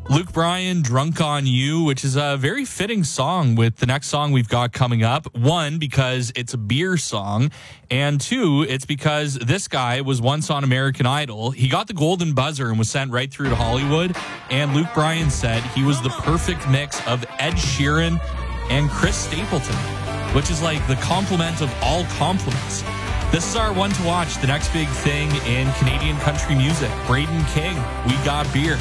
Luke Bryan, Drunk on You, which is a very fitting song with the next song we've got coming up. One, because it's a beer song. And two, it's because this guy was once on American Idol. He got the golden buzzer and was sent right through to Hollywood. And Luke Bryan said he was the perfect mix of Ed Sheeran and Chris Stapleton, which is like the complement of all compliments. This is our one to watch, the next big thing in Canadian country music. Braden King, We Got Beer.